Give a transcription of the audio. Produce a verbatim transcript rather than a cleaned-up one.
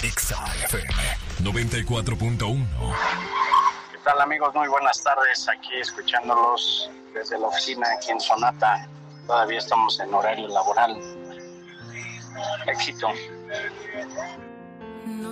Exa F M noventa y cuatro punto uno. ¿Qué tal, amigos? Muy buenas tardes. Aquí escuchándolos desde la oficina aquí en Sonata. Todavía estamos en horario laboral. Éxito. No